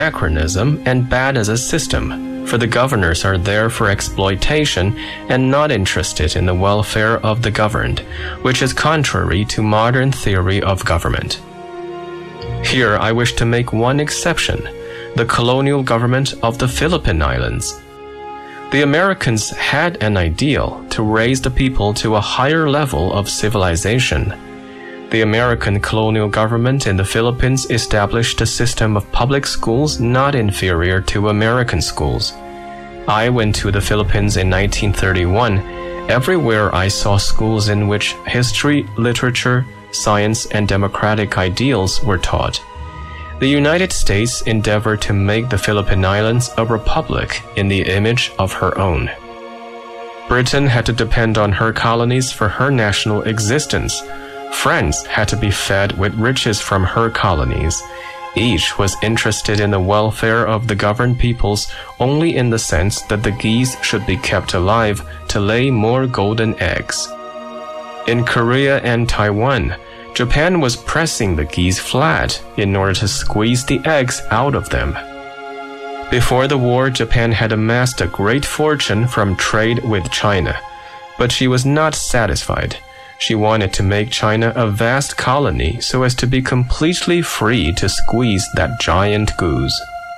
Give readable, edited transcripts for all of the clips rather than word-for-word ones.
anachronism and bad as a system, for the governors are there for exploitation and not interested in the welfare of the governed, which is contrary to modern theory of government. Here I wish to make one exception, the colonial government of the Philippine Islands. The Americans had an ideal to raise the people to a higher level of civilization. The American colonial government in the Philippines established a system of public schools not inferior to American schools. I went to the Philippines in 1931. Everywhere I saw schools in which history, literature, science, and democratic ideals were taught. The United States endeavored to make the Philippine Islands a republic in the image of her own. Britain had to depend on her colonies for her national existence. France had to be fed with riches from her colonies. Each was interested in the welfare of the governed peoples only in the sense that the geese should be kept alive to lay more golden eggs. In Korea and Taiwan, Japan was pressing the geese flat in order to squeeze the eggs out of them. Before the war, Japan had amassed a great fortune from trade with China, but she was not satisfied. She wanted to make China a vast colony so as to be completely free to squeeze that giant goose.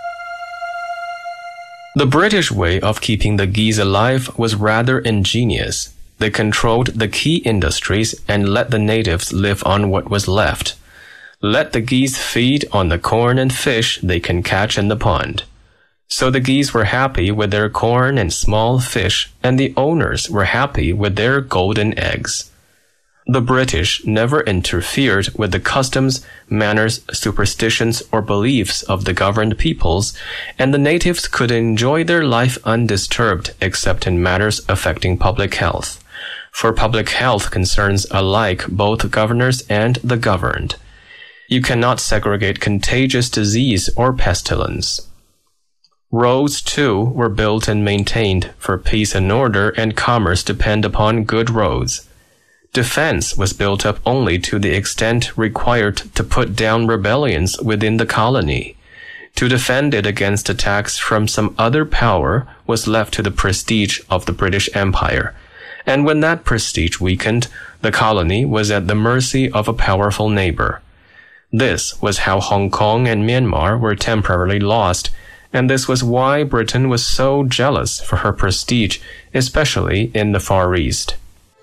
The British way of keeping the geese alive was rather ingenious. They controlled the key industries and let the natives live on what was left. Let the geese feed on the corn and fish they can catch in the pond. So the geese were happy with their corn and small fish, and the owners were happy with their golden eggs. The British never interfered with the customs, manners, superstitions, or beliefs of the governed peoples, and the natives could enjoy their life undisturbed except in matters affecting public health. For public health concerns alike both governors and the governed. You cannot segregate contagious disease or pestilence. Roads, too, were built and maintained, for peace and order and commerce depend upon good roads. Defense was built up only to the extent required to put down rebellions within the colony. To defend it against attacks from some other power was left to the prestige of the British Empire. And when that prestige weakened, the colony was at the mercy of a powerful neighbor. This was how Hong Kong and Myanmar were temporarily lost, and this was why Britain was so jealous for her prestige, especially in the Far East.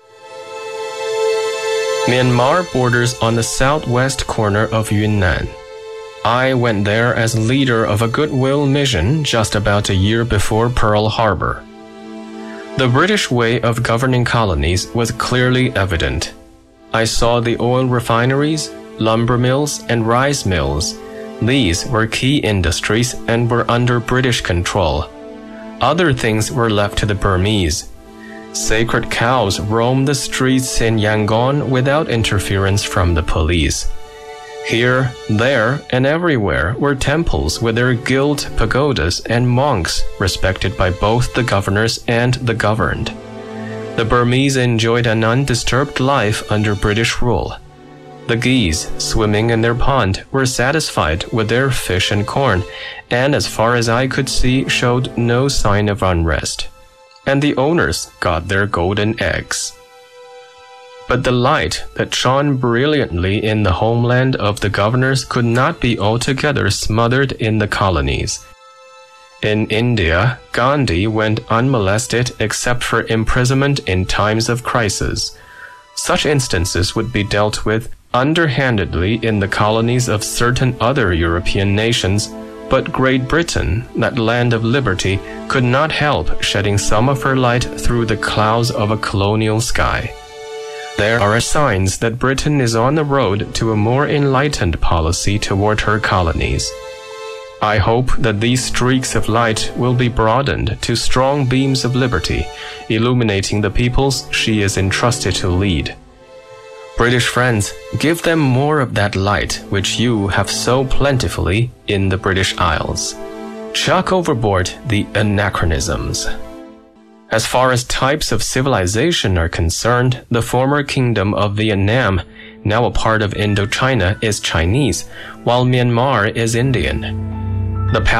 Myanmar borders on the southwest corner of Yunnan. I went there as leader of a goodwill mission just about a year before Pearl Harbor. The British way of governing colonies was clearly evident. I saw the oil refineries, lumber mills, and rice mills. These were key industries and were under British control. Other things were left to the Burmese. Sacred cows roamed the streets in Yangon without interference from the police. Here, there, and everywhere were temples with their gilt pagodas and monks respected by both the governors and the governed. The Burmese enjoyed an undisturbed life under British rule. The geese, swimming in their pond, were satisfied with their fish and corn, and as far as I could see, showed no sign of unrest. And the owners got their golden eggs. But the light that shone brilliantly in the homeland of the governors could not be altogether smothered in the colonies. In India, Gandhi went unmolested except for imprisonment in times of crisis. Such instances would be dealt with underhandedly in the colonies of certain other European nations, but Great Britain, that land of liberty, could not help shedding some of her light through the clouds of a colonial sky. There are signs that Britain is on the road to a more enlightened policy toward her colonies. I hope that these streaks of light will be broadened to strong beams of liberty, illuminating the peoples she is entrusted to lead. British friends, give them more of that light which you have so plentifully in the British Isles. Chuck overboard the anachronisms. As far as types of civilization are concerned, the former kingdom of Vietnam, now a part of Indochina, is Chinese, while Myanmar is Indian. The